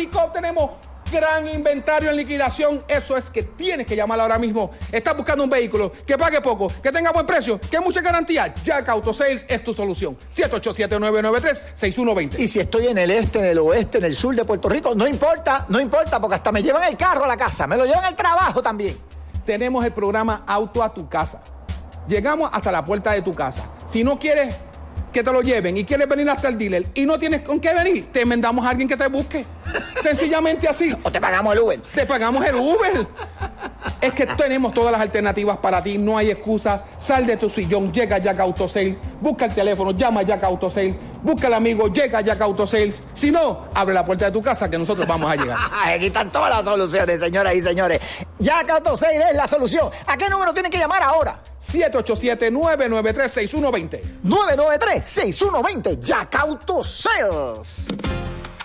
pick-up tenemos gran inventario en liquidación. Eso es que tienes que llamar ahora mismo. Estás buscando un vehículo que pague poco, que tenga buen precio, que mucha garantía. Jack Auto Sales es tu solución. 787-993-6120. Y si estoy en el este, en el oeste, en el sur de Puerto Rico, no importa, porque hasta me llevan el carro a la casa, me lo llevan al trabajo también. Tenemos el programa Auto a tu Casa. Llegamos hasta la puerta de tu casa. Si no quieres que te lo lleven y quieres venir hasta el dealer y no tienes con qué venir, te mandamos a alguien que te busque. Sencillamente así. O te pagamos el Uber. Te pagamos el Uber. Es que tenemos todas las alternativas para ti, no hay excusa. Sal de tu sillón, llega a Jack Auto Sales, busca el teléfono, llama a Jack Auto Sales, busca al amigo, llega a Jack Auto Sales. Si no, abre la puerta de tu casa que nosotros vamos a llegar. Aquí están todas las soluciones, señoras y señores. Jack Auto Sales es la solución. ¿A qué número tienen que llamar ahora? 787-993-6120. 993-6120. Jack Auto Sales.